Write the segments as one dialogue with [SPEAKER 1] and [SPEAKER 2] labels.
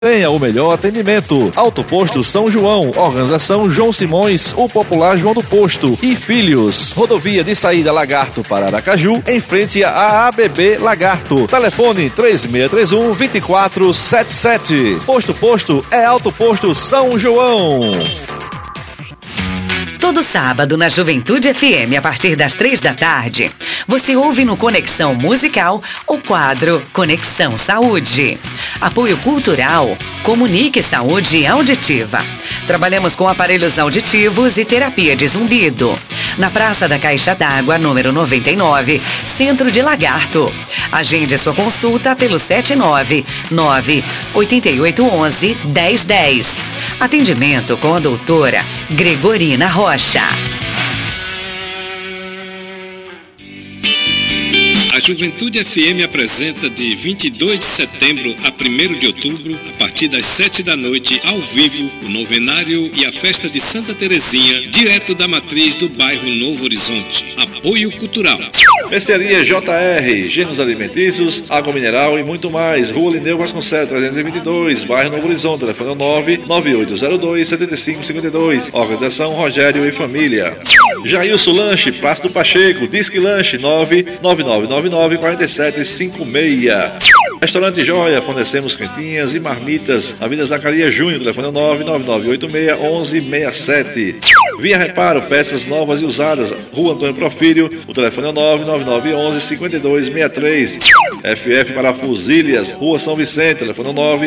[SPEAKER 1] Tenha o melhor atendimento. Auto Posto São João, Organização João Simões, o popular João do Posto e Filhos. Rodovia de saída Lagarto para Aracaju, em frente à ABB Lagarto. Telefone 3621-2477. Posto é Auto Posto São João.
[SPEAKER 2] Todo sábado na Juventude FM, a partir das 3 da tarde, você ouve no Conexão Musical o quadro Conexão Saúde. Apoio cultural, Comunique Saúde Auditiva. Trabalhamos com aparelhos auditivos e terapia de zumbido. Na Praça da Caixa d'Água, número 99, Centro de Lagarto. Agende sua consulta pelo 799-8811-1010. Atendimento com a doutora Gregorina Rocha.
[SPEAKER 3] A Juventude FM apresenta de 22 de setembro a 1º de outubro, a partir das 7 da noite, ao vivo, o novenário e a festa de Santa Terezinha, direto da matriz do bairro Novo Horizonte. Apoio cultural.
[SPEAKER 1] Mercearia JR, Gêneros Alimentícios, Água Mineral e muito mais. Rua Lineu Vasconcelos, 322, bairro Novo Horizonte. Telefone 99802-7552. Organização Rogério e Família. Jailson Lanche, Praça do Pacheco, Disque Lanche, 999994756. Restaurante Joia, fornecemos quentinhas e marmitas. Avenida Zacarias Júnior, telefone 999861167. Via Reparo, peças novas e usadas. Rua Antônio Profírio, o telefone é 99911-5263. FF Parafusilhas, Rua São Vicente, telefone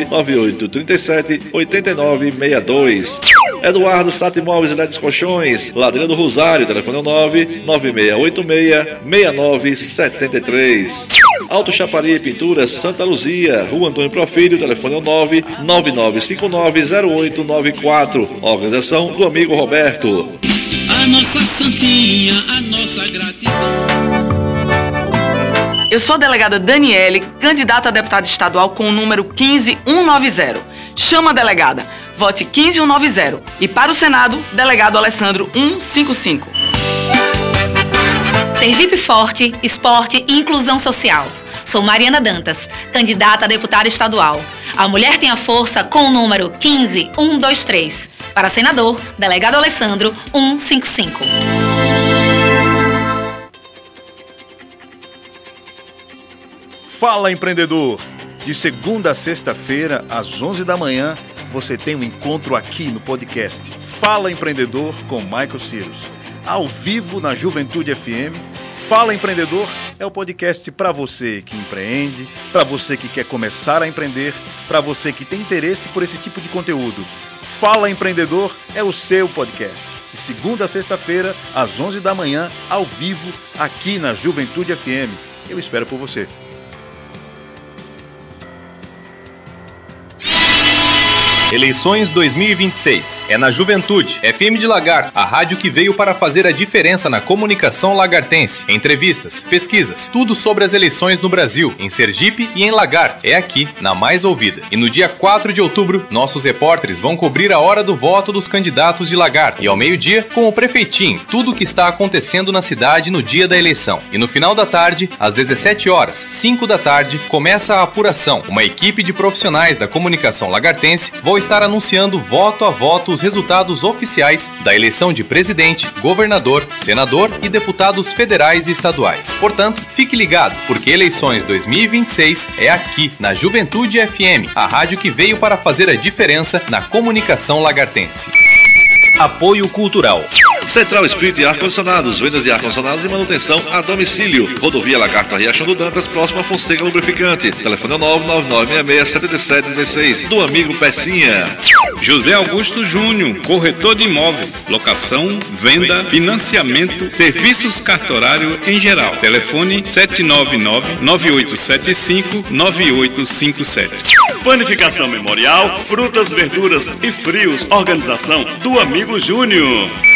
[SPEAKER 1] 99837-8962. Eduardo Sata Imóveis Elétricos Colchões, Ladeira do Rosário, telefone 99686-6973. Auto Chapari Pinturas Santa Luzia, Rua Antônio Profírio, telefone 999590894. Organização do amigo Roberto.
[SPEAKER 4] A nossa santinha, a nossa gratidão.
[SPEAKER 5] Eu sou a delegada Daniele, candidata a deputada estadual com o número 15190. Chama a delegada, vote 15190. E para o Senado, delegado Alessandro 155.
[SPEAKER 6] Sergipe Forte, Esporte e Inclusão Social. Sou Mariana Dantas, candidata a deputada estadual. A mulher tem a força com o número 15123. Para senador, delegado Alessandro 155.
[SPEAKER 7] Fala, empreendedor! De segunda a sexta-feira, às 11 da manhã, você tem um encontro aqui no podcast Fala Empreendedor com Michael Cyrus. Ao vivo na Juventude FM. Fala Empreendedor é o podcast para você que empreende, para você que quer começar a empreender, para você que tem interesse por esse tipo de conteúdo. Fala Empreendedor é o seu podcast. De segunda a sexta-feira, às 11 da manhã, ao vivo, aqui na Juventude FM. Eu espero por você.
[SPEAKER 8] Eleições 2026. É na Juventude, FM de Lagarto, a rádio que veio para fazer a diferença na comunicação lagartense. Entrevistas, pesquisas, tudo sobre as eleições no Brasil, em Sergipe e em Lagarto. É aqui, na mais ouvida. E no dia 4 de outubro, nossos repórteres vão cobrir a hora do voto dos candidatos de Lagarto. E ao meio-dia, com o prefeitinho, tudo o que está acontecendo na cidade no dia da eleição. E no final da tarde, às 17 horas, 5 da tarde, começa a apuração. Uma equipe de profissionais da comunicação lagartense vão estar anunciando voto a voto os resultados oficiais da eleição de presidente, governador, senador e deputados federais e estaduais. Portanto, fique ligado, porque Eleições 2026 é aqui, na Juventude FM, a rádio que veio para fazer a diferença na comunicação lagartense. Apoio cultural.
[SPEAKER 1] Central Espírito e Ar-Condicionados, vendas de ar-condicionados e manutenção a domicílio. Rodovia Lagarto Riachão do Dantas, próximo a Fonseca Lubrificante. Telefone 999667716, do amigo Pecinha.
[SPEAKER 3] José Augusto Júnior, corretor de imóveis, locação, venda, financiamento, serviços cartorário em geral. Telefone 799-9875-9857.
[SPEAKER 9] Panificação Memorial, frutas, verduras e frios. Organização do amigo Júnior.